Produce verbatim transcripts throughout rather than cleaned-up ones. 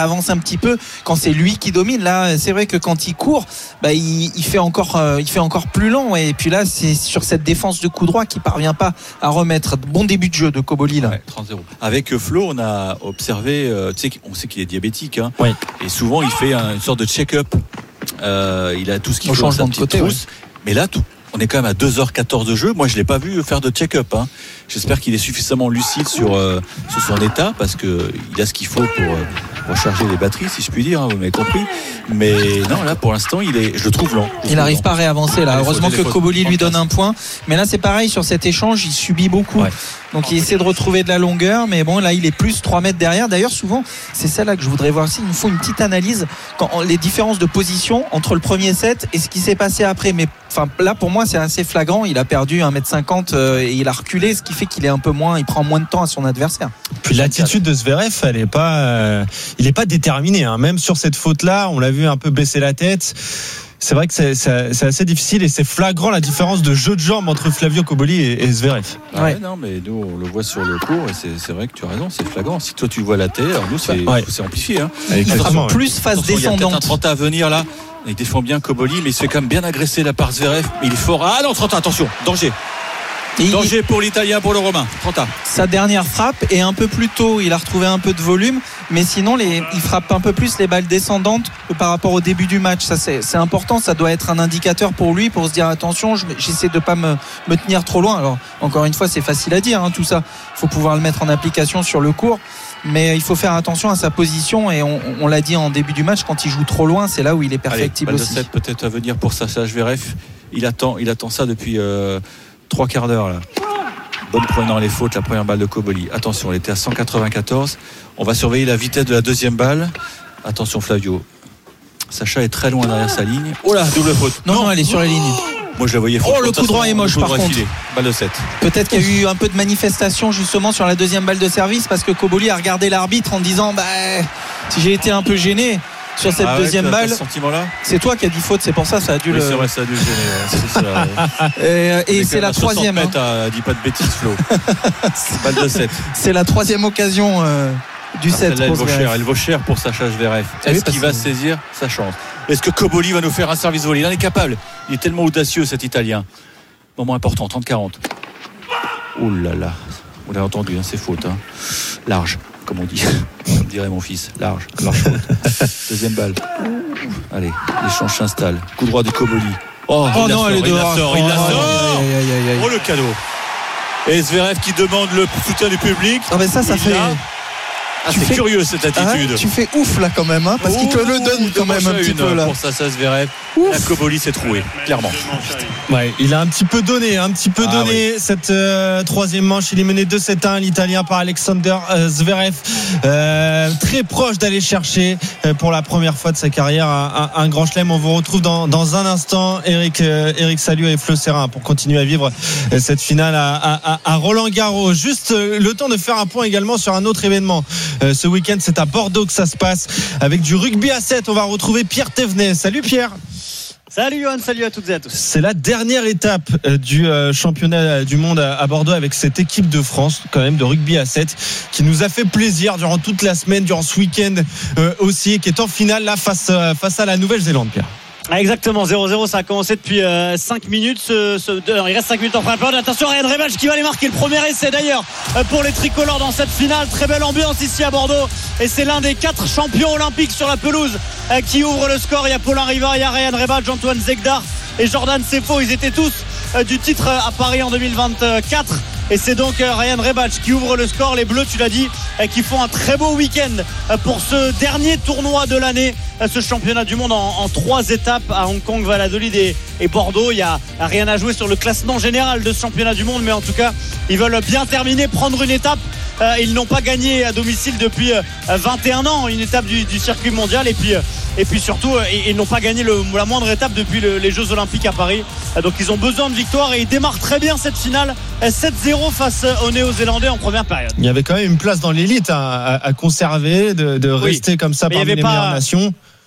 avance un petit peu quand c'est lui qui domine. Là, c'est vrai que quand il court, bah, il, il fait encore, euh, il fait encore plus long. Et puis là, c'est sur cette défense de coup droit qu'il parvient pas à remettre. Bon début de jeu de Koboli là. Ouais, trente zéro. Avec Flo, on a observé, euh, tu sais, on sait qu'il est diabétique, hein, oui. et souvent il fait un, une sorte de check-up. Euh, il a tout ce qu'il Au faut dans sa petite côté, trousse. ouais. Mais là, tout, on est quand même à deux heures quatorze de jeu. Moi, je l'ai pas vu faire de check-up. Hein. J'espère qu'il est suffisamment lucide sur, euh, sur son état, parce que il a ce qu'il faut pour euh, recharger les batteries, si je puis dire. Hein, vous m'avez compris. Mais non, là, pour l'instant, il est, je le trouve lent. Il n'arrive pas à réavancer là. Heureusement que Koboli lui donne un point. Mais là, c'est pareil sur cet échange, il subit beaucoup. Ouais. Donc il essaie de retrouver de la longueur, mais bon, là il est plus trois mètres derrière. D'ailleurs, souvent, c'est celle-là que je voudrais voir aussi. Il nous faut une petite analyse quand les différences de position entre le premier set et ce qui s'est passé après. Mais enfin, là pour moi, c'est assez flagrant. Il a perdu un mètre cinquante et il a reculé, ce qui fait qu'il est un peu moins, il prend moins de temps à son adversaire. Puis l'attitude de Zverev, elle est pas, euh, il est pas déterminé. Hein. Même sur cette faute-là, on l'a vu un peu baisser la tête. C'est vrai que c'est, c'est, c'est assez difficile et c'est flagrant la différence de jeu de jambes entre Flavio Koboli et, et Zverev. Ah ouais, non, mais nous on le voit sur le court et c'est, c'est vrai que tu as raison, c'est flagrant. Si toi tu vois la télé, alors nous c'est, ouais. c'est amplifié. Hein. Il sera plus phase descendante. Il y a peut-être un trente à venir là. Il défend bien Koboli, mais il se fait quand même bien agresser là par Zverev. Mais il est fort. Ah non, trente, attention, danger. Et danger il... pour l'Italien, pour le Romain. trente. Sa dernière frappe est un peu plus tôt. Il a retrouvé un peu de volume, mais sinon les... il frappe un peu plus les balles descendantes par rapport au début du match. Ça c'est, c'est important. Ça doit être un indicateur pour lui, pour se dire attention, je... j'essaie de pas me... me tenir trop loin. Alors encore une fois, c'est facile à dire hein, tout ça. Il faut pouvoir le mettre en application sur le court. Mais il faut faire attention à sa position et on, on l'a dit en début du match, quand il joue trop loin, c'est là où il est perfectible. Allez, aussi. Balle de sept peut-être à venir pour Sacha Zverev. Il attend, il attend ça depuis euh, trois quarts d'heure là. Bonne prenant les fautes, la première balle de Koboli. Attention, elle était à cent quatre-vingt-quatorze. On va surveiller la vitesse de la deuxième balle. Attention Flavio. Sacha est très loin derrière sa ligne. Oh là, double faute. Non, non, elle est sur la ligne. Moi je la voyais. Oh, le coup droit est moche par contre. Filé. Balle de sept. Peut-être qu'il y a eu un peu de manifestation justement sur la deuxième balle de service, parce que Koboli a regardé l'arbitre en disant bah si j'ai été un peu gêné sur cette ah ouais, deuxième balle. C'est toi qui as dit faute, c'est pour ça ça a dû oui, le. C'est vrai, ça a dû le gêner. Ouais. C'est ça, ouais. Et, et c'est la troisième. Hein. À, dis pas de bêtises, Flo. Balle de sept. C'est la troisième occasion. Euh... du ah, set. Elle vaut cher, elle vaut cher pour Sacha Zverev. Est-ce oui, qu'il va saisir sa chance? Est-ce que Koboli va nous faire un service volé? Il en est capable. Il est tellement audacieux cet Italien. Moment important, trente quarante. Oh là là, vous l'avez entendu, hein, c'est faute. Hein. Large, comme on dit, comme dirait mon fils. Large, large faute. Deuxième balle. Allez, l'échange s'installe. Coup droit de Koboli. Oh, oh il non, la sort, il la sort, il la sort. Aïe, aïe, aïe, aïe. Oh le cadeau. Et Zverev qui demande le soutien du public. Non mais ça, ça fait. Là. Ah, c'est fais... curieux cette attitude. Ah, tu fais ouf là quand même, hein, parce oh, qu'il te le donne quand même un petit peu là. Pour ça, ça se verrait. La Koboli s'est trouée, clairement. Ouais, il a un petit peu donné, un petit peu ah, donné oui. cette euh, troisième manche. Il est mené deux sept un, l'Italien par Alexander euh, Zverev, euh, très proche d'aller chercher euh, pour la première fois de sa carrière un, un, un grand chelem. On vous retrouve dans, dans un instant, Eric, euh, Eric Salio et Flo Serrin, pour continuer à vivre euh, cette finale à, à, à Roland Garros. Juste euh, le temps de faire un point également sur un autre événement. Euh, ce week-end, c'est à Bordeaux que ça se passe avec du rugby à sept. On va retrouver Pierre Thévenet. Salut Pierre. Salut Johan, salut à toutes et à tous. C'est la dernière étape du championnat du monde à Bordeaux avec cette équipe de France quand même de rugby à sept qui nous a fait plaisir durant toute la semaine, durant ce week-end aussi, et qui est en finale là face, face à la Nouvelle-Zélande, Pierre. Ah, exactement, zéro zéro, ça a commencé depuis euh, cinq minutes. Ce, ce, non, il reste cinq minutes en première période. Attention, Ryan Rebach qui va aller marquer le premier essai d'ailleurs euh, pour les tricolores dans cette finale. Très belle ambiance ici à Bordeaux. Et c'est l'un des quatre champions olympiques sur la pelouse euh, qui ouvre le score. Il y a Paulin Rivard, il y a Ryan Rebach, Antoine Zegdar et Jordan Sefo. Ils étaient tous euh, du titre à Paris en deux mille vingt-quatre. Et c'est donc Ryan Rebach qui ouvre le score. Les Bleus, tu l'as dit, qui font un très beau week-end pour ce dernier tournoi de l'année, ce championnat du monde en, en trois étapes à Hong Kong, Valladolid et, et Bordeaux. Il n'y a rien à jouer sur le classement général de ce championnat du monde, mais en tout cas ils veulent bien terminer, prendre une étape. Ils n'ont pas gagné à domicile depuis vingt et un ans, une étape du, du circuit mondial, et puis, et puis surtout ils n'ont pas gagné le, la moindre étape depuis le, les Jeux Olympiques à Paris. Donc ils ont besoin de victoire et ils démarrent très bien cette finale sept zéro face aux Néo-Zélandais en première période. Il y avait quand même une place dans l'élite à, à conserver, de, de rester oui, comme ça parmi les pas... meilleures nations.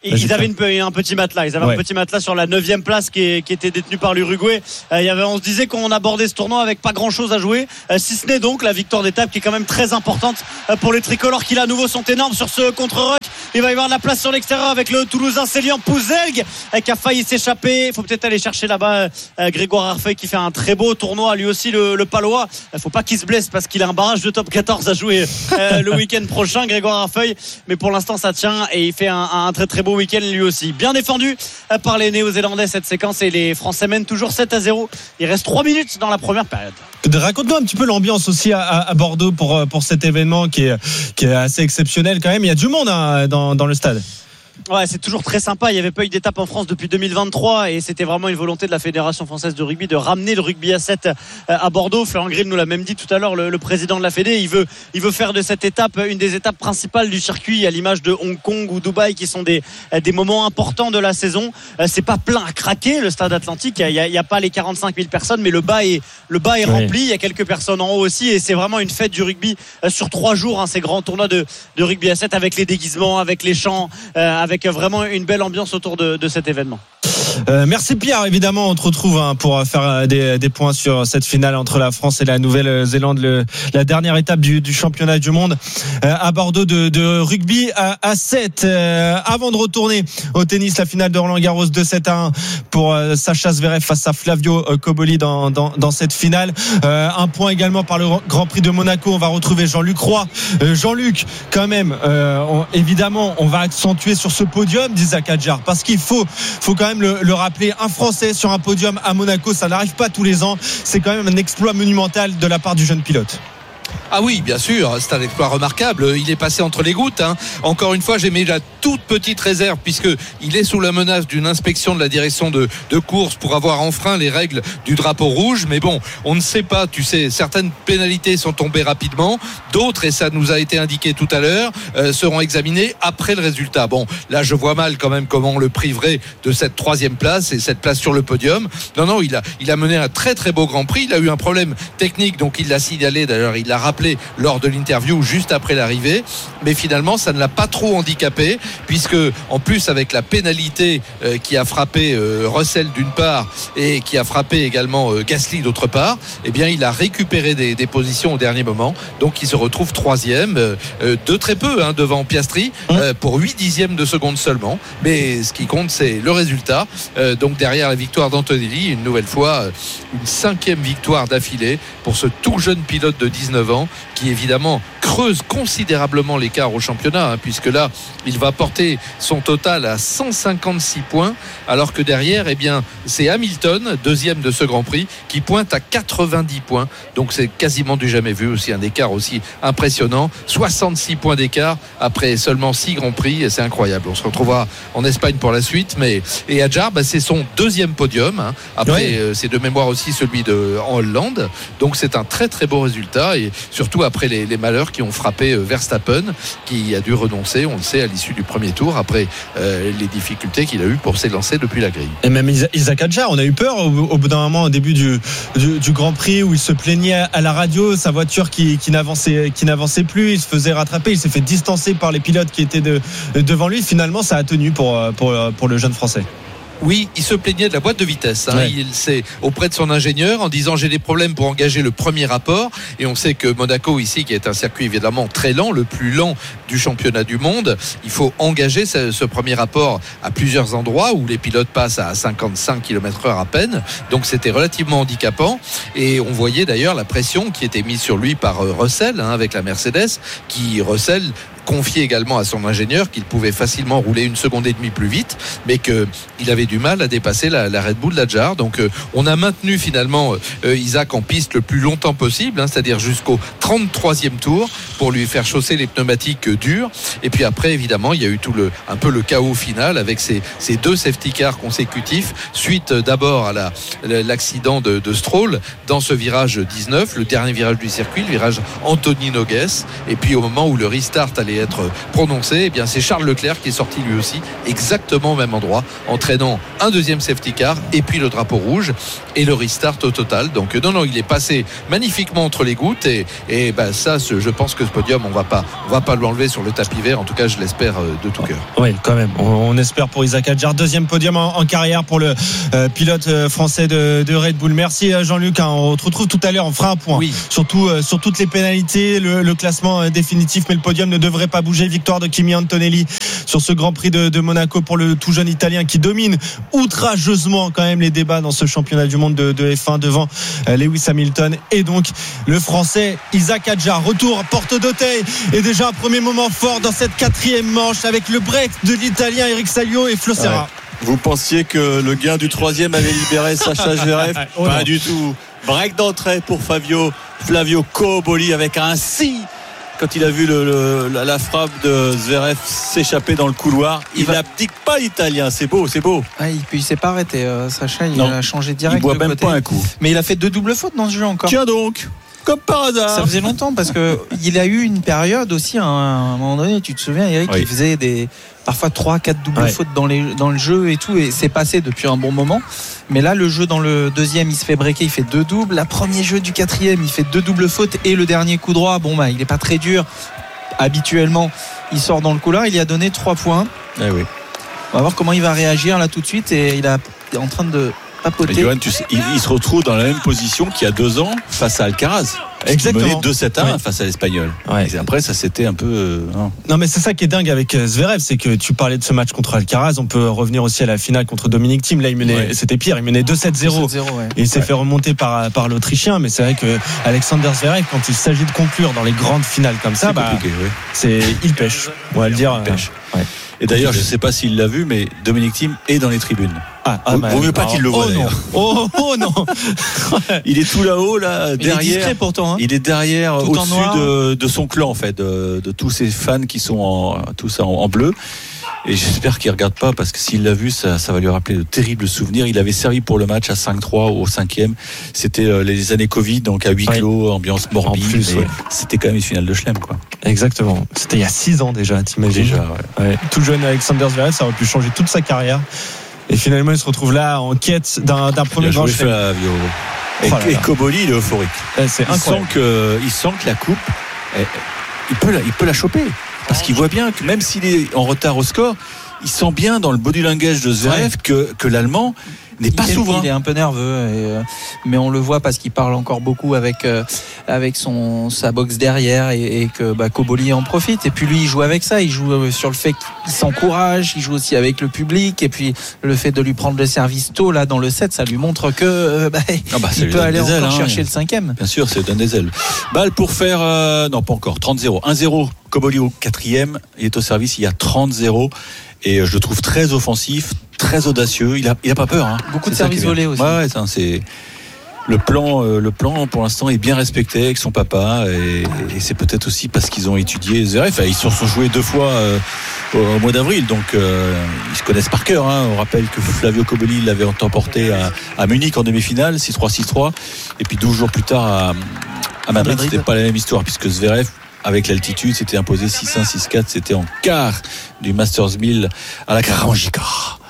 Ils avaient une, un petit matelas. Ils avaient ouais. un petit matelas sur la neuvième place qui, est, qui était détenue par l'Uruguay. Euh, il y avait, on se disait qu'on abordait ce tournoi avec pas grand chose à jouer, euh, si ce n'est donc la victoire d'étape qui est quand même très importante euh, pour les tricolores qui là à nouveau sont énormes sur ce contre-ruck. Il va y avoir de la place sur l'extérieur avec le Toulousain Célian Pouzelg euh, qui a failli s'échapper. Il faut peut-être aller chercher là-bas euh, Grégoire Arfeuil qui fait un très beau tournoi. Lui aussi le, le Palois. Il faut pas qu'il se blesse parce qu'il a un barrage de top quatorze à jouer euh, le week-end prochain, Grégoire Arfeuil. Mais pour l'instant ça tient et il fait un, un très très beau week-end lui aussi. Bien défendu par les Néo-Zélandais cette séquence et les Français mènent toujours sept à zéro. Il reste trois minutes dans la première période. Raconte-nous un petit peu l'ambiance aussi à, à Bordeaux pour, pour cet événement qui est, qui est assez exceptionnel quand même. Il y a du monde hein, dans, dans le stade. Ouais, c'est toujours très sympa. Il n'y avait pas eu d'étape en France depuis deux mille vingt-trois et c'était vraiment une volonté de la Fédération française de rugby de ramener le rugby à sept à Bordeaux. Florent Grill nous l'a même dit tout à l'heure, le, le président de la Fédé, il veut, il veut faire de cette étape une des étapes principales du circuit à l'image de Hong Kong ou Dubaï qui sont des, des moments importants de la saison. C'est pas plein à craquer le stade Atlantique. Il n'y a, a pas les quarante-cinq mille personnes, mais le bas est, le bas est rempli. Oui. Il y a quelques personnes en haut aussi et c'est vraiment une fête du rugby sur trois jours, hein, ces grands tournois de, de rugby à sept avec les déguisements, avec les chants, euh, avec vraiment une belle ambiance autour de, de cet événement. Euh, merci Pierre, évidemment on te retrouve hein, pour faire des, des points sur cette finale entre la France et la Nouvelle-Zélande, le, la dernière étape du, du championnat du monde euh, à Bordeaux de, de rugby à, à sept. Euh, avant de retourner au tennis, la finale de Roland-Garros deux sept à un pour euh, Sacha Zverev face à Flavio euh, Cobolli dans, dans, dans cette finale. Euh, un point également par le Grand Prix de Monaco, on va retrouver Jean-Luc Roy. Euh, Jean-Luc, quand même, euh, on, évidemment on va accentuer sur ce podium d'Isaac Adjar parce qu'il faut, faut quand même le le rappeler, un Français sur un podium à Monaco, ça n'arrive pas tous les ans, c'est quand même un exploit monumental de la part du jeune pilote. Ah oui, bien sûr, c'est un exploit remarquable. Il est passé entre les gouttes. Hein. Encore une fois, j'ai mis la toute petite réserve puisque il est sous la menace d'une inspection de la direction de, de course pour avoir enfreint les règles du drapeau rouge. Mais bon, on ne sait pas. Tu sais, certaines pénalités sont tombées rapidement, d'autres, et ça nous a été indiqué tout à l'heure, euh, seront examinées après le résultat. Bon, là, je vois mal quand même comment on le priverait de cette troisième place et cette place sur le podium. Non, non, il a, il a mené un très très beau Grand Prix. Il a eu un problème technique, donc il l'a signalé. D'ailleurs, il l'a rappelé lors de l'interview juste après l'arrivée, mais finalement ça ne l'a pas trop handicapé puisque en plus avec la pénalité euh, qui a frappé euh, Russell d'une part et qui a frappé également euh, Gasly d'autre part, eh bien il a récupéré des, des positions au dernier moment, donc il se retrouve troisième euh, de très peu hein, devant Piastri euh, pour huit dixièmes de seconde seulement, mais ce qui compte c'est le résultat. Euh, donc derrière la victoire d'Antonelli, une nouvelle fois euh, une cinquième victoire d'affilée pour ce tout jeune pilote de dix-neuf ans qui évidemment creuse considérablement l'écart au championnat hein, puisque là il va porter son total à cent cinquante-six points alors que derrière eh bien, c'est Hamilton deuxième de ce Grand Prix qui pointe à quatre-vingt-dix points, donc c'est quasiment du jamais vu, aussi un écart aussi impressionnant, soixante-six points d'écart après seulement six Grands Prix et c'est incroyable. On se retrouvera en Espagne pour la suite, mais et Adjar bah, c'est son deuxième podium hein, après ouais. euh, c'est de mémoire aussi celui de en Hollande, donc c'est un très très beau résultat et surtout après les, les malheurs qui ont frappé Verstappen qui a dû renoncer, on le sait, à l'issue du premier tour après euh, les difficultés qu'il a eues pour s'élancer depuis la grille. Et même Isaac Adjar, on a eu peur au, au bout d'un moment au début du, du, du Grand Prix où il se plaignait à la radio, sa voiture qui, qui, n'avançait, qui n'avançait plus, il se faisait rattraper, il s'est fait distancer par les pilotes qui étaient de, devant lui. Finalement ça a tenu pour, pour, pour le jeune Français. Oui, il se plaignait de la boîte de vitesse. Hein. Ouais. Il s'est auprès de son ingénieur en disant j'ai des problèmes pour engager le premier rapport. Et on sait que Monaco ici, qui est un circuit évidemment très lent, le plus lent du championnat du monde, il faut engager ce, ce premier rapport à plusieurs endroits où les pilotes passent à cinquante-cinq kilomètres heure à peine. Donc c'était relativement handicapant. Et on voyait d'ailleurs la pression qui était mise sur lui par Russell hein, avec la Mercedes, qui Russell confié également à son ingénieur qu'il pouvait facilement rouler une seconde et demie plus vite, mais qu'il avait du mal à dépasser la, la Red Bull d'Adjar. Donc euh, on a maintenu finalement euh, Isaac en piste le plus longtemps possible, hein, c'est-à-dire jusqu'au trente-troisième tour pour lui faire chausser les pneumatiques euh, dures. Et puis après, évidemment, il y a eu tout le, un peu le chaos final avec ces, ces deux safety cars consécutifs, suite euh, d'abord à la, l'accident de, de Stroll dans ce virage dix-neuf, le dernier virage du circuit, le virage Anthony Nogues. Et puis au moment où le restart allait allait être prononcée. Eh bien, c'est Charles Leclerc qui est sorti lui aussi exactement au même endroit, entraînant un deuxième safety car et puis le drapeau rouge et le restart au total. Donc non, non, il est passé magnifiquement entre les gouttes et, et ben, ça, je pense que ce podium, on va pas, on va pas l'enlever sur le tapis vert. En tout cas, je l'espère de tout cœur. Oui, quand même. On, on espère pour Isaac Hadjar. Deuxième podium en, en carrière pour le euh, pilote euh, français de, de Red Bull. Merci Jean-Luc. Hein, on te retrouve tout à l'heure. On fera un point. Oui. Surtout euh, sur toutes les pénalités, le, le classement euh, définitif, mais le podium ne devrait pas bouger. Victoire de Kimi Antonelli sur ce Grand Prix de, de Monaco pour le tout jeune Italien qui domine outrageusement quand même les débats dans ce championnat du monde de, de F un devant euh, Lewis Hamilton et donc le Français Isaac Hadjar. Retour porte d'Auteuil et déjà un premier moment fort dans cette quatrième manche avec le break de l'Italien Eric Salio et Flo Serra. Ouais. Vous pensiez que le gain du troisième avait libéré Sacha Zverev? oh Pas non. du tout. Break d'entrée pour Fabio Flavio Cobolli avec un si quand il a vu le, le, la, la frappe de Zverev s'échapper dans le couloir. Il n'abdique pas l'Italien. C'est beau, c'est beau. Ah, il, il s'est pas arrêté, euh, Sacha. Il non. a changé direct. Il boit de même côté. pas un coup. Mais il a fait deux doubles fautes dans ce jeu encore. Tiens donc. Comme par hasard. Ça faisait longtemps parce que il a eu une période aussi à un moment donné, tu te souviens Eric, oui. il faisait des parfois trois quatre doubles ouais. fautes dans les dans le jeu et tout et c'est passé depuis un bon moment. Mais là le jeu dans le deuxième, il se fait breaker, il fait deux doubles, la premier jeu du quatrième, il fait deux doubles fautes et le dernier coup droit, bon bah il est pas très dur. Habituellement, il sort dans le couloir, il y a donné trois points. Eh oui. On va voir comment il va réagir là tout de suite et il, a, il est en train de papoter. Johan, tu sais, il, il se retrouve dans la même position qu'il y a deux ans face à Alcaraz. Exactement. Il menait deux sept à un ouais. face à l'Espagnol. Ouais. Et après, ça c'était un peu. Euh, non. non, mais c'est ça qui est dingue avec Zverev, c'est que tu parlais de ce match contre Alcaraz. On peut revenir aussi à la finale contre Dominic Thiem. Là, il menait, ouais. c'était pire. Il menait deux sept zéro. deux sept zéro ouais. Et il s'est ouais. fait remonter par, par l'Autrichien. Mais c'est vrai que Alexander Zverev, quand il s'agit de conclure dans les grandes finales comme ça, c'est bah, compliqué. Oui. c'est, il pêche. On va le dire. Il pêche. Ouais. Et d'ailleurs, je ne sais pas s'il l'a vu, mais Dominic Thiem est dans les tribunes. Ah, ah, Vaut bah, mieux pas alors, qu'il le voie. Oh non. Oh, oh non. Il est tout là-haut, là, derrière. Il est discret pourtant. Hein. Il est derrière, Tout au-dessus en de, de son clan, en fait, de, de tous ses fans qui sont en, tous en, en bleu. Et j'espère qu'il ne regarde pas, parce que s'il l'a vu, ça, ça va lui rappeler de terribles souvenirs. Il avait servi pour le match à cinq trois au cinquième. C'était euh, les années Covid, donc à huis clos, ouais. ambiance morbide. En plus, ouais. C'était quand même une finale de Chelem, quoi. Exactement. C'était il y a six ans déjà, t'imagines. Déjà, ouais. Ouais. Tout jeune Alexander Zverev, ça aurait pu changer toute sa carrière. Et finalement, il se retrouve là en quête d'un, d'un premier grand chelem. Et, oh et Cobolli, il est euphorique. Ouais, c'est il, sent que, il sent que la coupe, elle, il, peut la, il peut la choper. Parce qu'il voit bien que même s'il est en retard au score, il sent bien dans le body language de Zverev que, que l'Allemand n'est pas il est, souverain. Il est un peu nerveux, et, euh, mais on le voit parce qu'il parle encore beaucoup avec, euh, avec son, sa boxe derrière et, et que bah, Cobolli en profite. Et puis lui, il joue avec ça. Il joue euh, sur le fait qu'il s'encourage. Il joue aussi avec le public. Et puis le fait de lui prendre le service tôt là dans le set, ça lui montre que euh, bah, ah bah, il peut aller encore ailes, chercher hein. le cinquième. Bien sûr, c'est donne des ailes. Balle pour faire euh, non pas encore trente zéro. un zéro. Cobolli au quatrième. Il est au service. Il y a trente zéro. Et je le trouve très offensif, très audacieux. Il a, il a pas peur. Hein. Beaucoup c'est de services volés aussi. Ouais, ça, c'est le plan. Euh, le plan pour l'instant est bien respecté avec son papa, et, et c'est peut-être aussi parce qu'ils ont étudié Zverev. Enfin, ils se sont joués deux fois euh, au, au mois d'avril, donc euh, ils se connaissent par cœur. Hein. On rappelle que Flavio Cobolli l'avait emporté à, à Munich en demi-finale, six trois six trois, et puis douze jours plus tard à, à Madrid, Madrid. C'était pas la même histoire puisque Zverev, avec l'altitude, c'était imposé six un six quatre. C'était en quart du Masters mille à la Karamojika.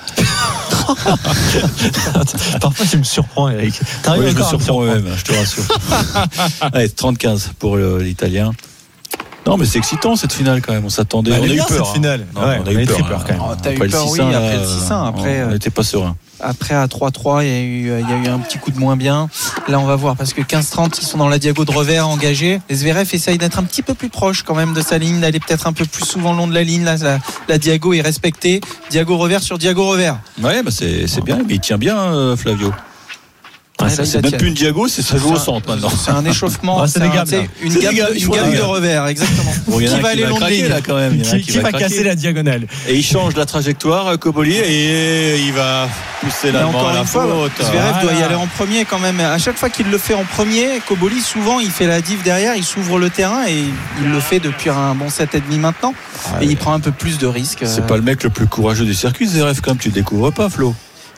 Parfois tu me surprends, Eric. Oui, je me surprends même, je te rassure. Allez, trente quinze pour le, l'Italien. Non, mais c'est excitant cette finale quand même. On s'attendait. Bah, on, a bien, eu peur, cette finale. Non, ouais, on a eu peur, peur quand même. Oh, t'as eu peur, oui, après le six un. Après, on n'était pas serein. Après à trois trois, il y a eu, il y a eu un petit coup de moins bien. Là, on va voir parce que quinze trente, ils sont dans la diago de revers engagés. Et Zverev essaye d'être un petit peu plus proche quand même de sa ligne, d'aller peut-être un peu plus souvent le long de la ligne. Là, la, la diago est respectée. Diago revers sur diago revers. Ouais, bah c'est, c'est bien, mais il tient bien, euh, Flavio. Ouais, ça, c'est même plus une diago, c'est ça joue au centre maintenant. C'est un échauffement, ah, c'est, c'est des un, gammes, une gamme, gamme, une gamme de revers, exactement. Bon, qui va aller long de ligne là quand même. Qui, qui, qui va, va casser la diagonale. Et il change la trajectoire, Cobolli, et il va pousser la encore à la une fois, faute. Zverev voilà. doit y aller en premier quand même. À chaque fois qu'il le fait en premier, Cobolli souvent il fait la div derrière, il s'ouvre le terrain et il le fait depuis un bon sept et demi maintenant. Ah, et ouais. il prend un peu plus de risques. C'est pas le mec le plus courageux du circuit, Zverev, comme tu le découvres pas, Flo.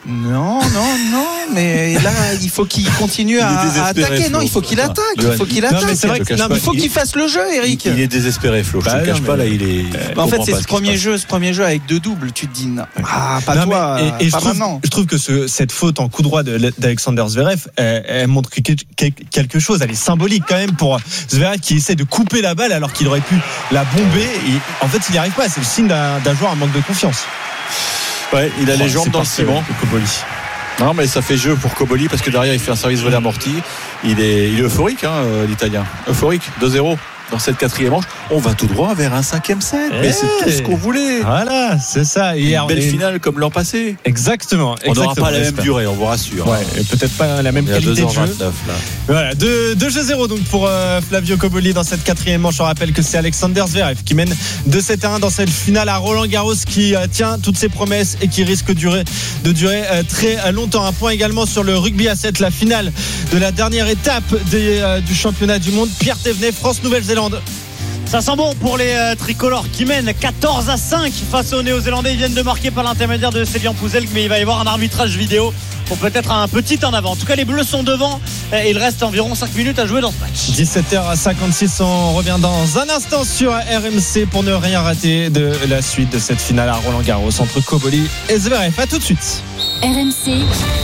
Non, non, non, mais là, il faut qu'il continue à, à attaquer. Non, il faut qu'il attaque. Il faut qu'il attaque. Non, mais c'est vrai que, non, il faut qu'il fasse le jeu, Eric. Il, il est désespéré, Flo. Bah, je ne cache non, pas, mais... là, il est. Bah, en fait, c'est ce premier jeu, ce premier jeu avec deux doubles. Tu te dis, non, ah, pas non, toi, mais, et, et pas je trouve, maintenant. Je trouve que ce, cette faute en coup droit de, d'Alexander Zverev, elle, elle montre quelque chose. Elle est symbolique quand même pour Zverev qui essaie de couper la balle alors qu'il aurait pu la bomber. Et en fait, il n'y arrive pas. C'est le signe d'un, d'un joueur en manque de confiance. Ouais, il a oh, les jambes dans le ciment. Cobolli. Non, mais ça fait jeu pour Cobolli parce que derrière il fait un service volé amorti. Il est, il est euphorique, hein, l'Italien. Euphorique, deux zéro dans cette quatrième manche. On va tout droit vers un cinquième set. Hey, mais c'est tout ce qu'on voulait. Voilà, c'est ça. Une Hier, belle est... finale comme l'an passé. Exactement. On n'aura pas la j'espère. même durée, on vous rassure. Ouais, et peut-être pas la même qualité de jeu. Là. Voilà, deux jeux zéro donc pour euh, Flavio Cobolli dans cette quatrième manche. On rappelle que c'est Alexander Zverev qui mène deux sept à un dans cette finale à Roland-Garros qui euh, tient toutes ses promesses et qui risque de durer, de durer euh, très longtemps. Un point également sur le rugby à sept, la finale de la dernière étape des, euh, du championnat du monde. Pierre Thévenet, France-Nouvelle-Zélande. Ça sent bon pour les euh, tricolores qui mènent quatorze à cinq face aux Néo-Zélandais. Ils viennent de marquer par l'intermédiaire de Célian Pouzelc, mais il va y avoir un arbitrage vidéo pour peut-être un petit en avant. En tout cas, les Bleus sont devant et il reste environ cinq minutes à jouer dans ce match. dix-sept heures cinquante-six, on revient dans un instant sur R M C pour ne rien rater de la suite de cette finale à Roland-Garros entre Cobolli et Zverev. À tout de suite. R M C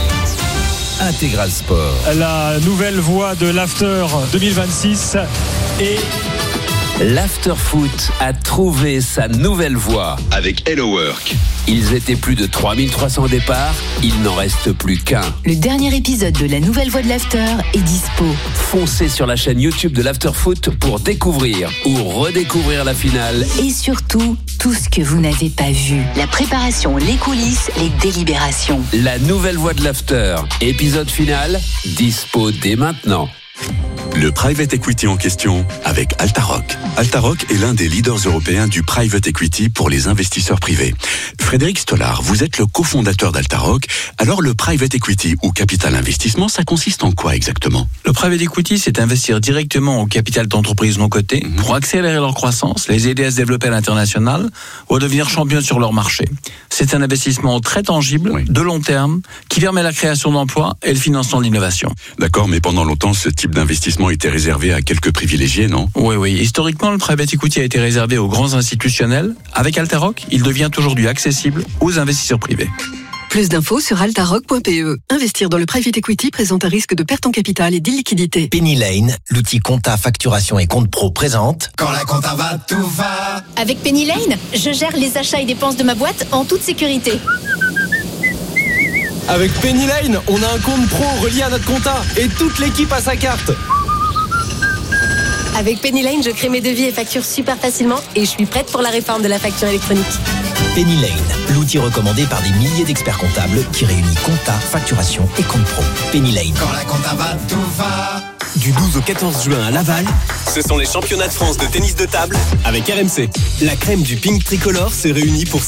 Intégral Sport. La nouvelle voix de l'After deux mille vingt-six et l'Afterfoot a trouvé sa nouvelle voie avec Hello Work. Ils étaient plus de trois mille trois cents au départ, il n'en reste plus qu'un. Le dernier épisode de la nouvelle voie de l'After est dispo. Foncez sur la chaîne YouTube de l'Afterfoot pour découvrir ou redécouvrir la finale. Et surtout, tout ce que vous n'avez pas vu. La préparation, les coulisses, les délibérations. La nouvelle voie de l'After, épisode final, dispo dès maintenant. Le private equity en question avec Altaroc. Altaroc est l'un des leaders européens du private equity pour les investisseurs privés. Frédéric Stollard, vous êtes le cofondateur d'Altaroc. Alors le private equity ou capital investissement, ça consiste en quoi exactement ? Le private equity, c'est investir directement au capital d'entreprises non cotées mmh. pour accélérer leur croissance, les aider à se développer à l'international ou à devenir champion sur leur marché. C'est un investissement très tangible, oui. de long terme, qui permet la création d'emplois et le financement de l'innovation. D'accord, mais pendant longtemps, ce type d'investissement était réservé à quelques privilégiés, non ? Oui, oui. Historiquement, le private equity a été réservé aux grands institutionnels. Avec Altaroc, il devient aujourd'hui accessible aux investisseurs privés. Plus d'infos sur altaroc point p e. Investir dans le private equity présente un risque de perte en capital et d'illiquidité. Penny Lane, l'outil compta, facturation et compte pro présente. Quand la compta va, tout va. Avec Penny Lane, je gère les achats et dépenses de ma boîte en toute sécurité. Avec Penny Lane, on a un compte pro relié à notre compta et toute l'équipe a sa carte. Avec Penny Lane, je crée mes devis et factures super facilement et je suis prête pour la réforme de la facture électronique. Penny Lane, l'outil recommandé par des milliers d'experts comptables qui réunit compta, facturation et compte pro. Penny Lane. Quand la compta va, tout va. Du douze au quatorze juin à Laval, ce sont les championnats de France de tennis de table avec R M C. La crème du ping tricolore s'est réunie pour